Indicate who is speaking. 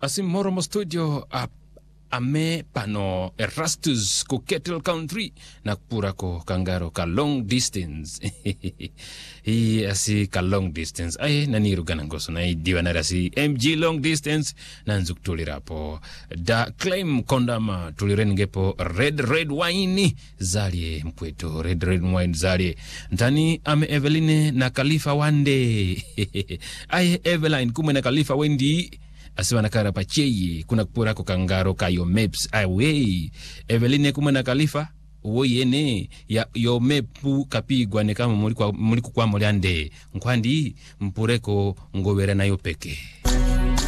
Speaker 1: Asim moromo studio ame pano Erastus ko Kettle Country nakpura ko kangaro ka long distance. Asi ka long distance ay naniru ganang goso na diwanara si MG long distance nanzuk tulira po da claim kondama tuliren gepo red wine zalie mpweto red wine zalie ntani ame Eveline na Khalifa wande. Ay Eveline kume na Khalifa wendi asiwana kara pacheye kuna kupura ko kangaro kayo maps away Eveline kuma na Khalifa woyene ya yo mepu kapigwa ne kama muri kwa muliande nkwandi mpureko ngobera nayo peke.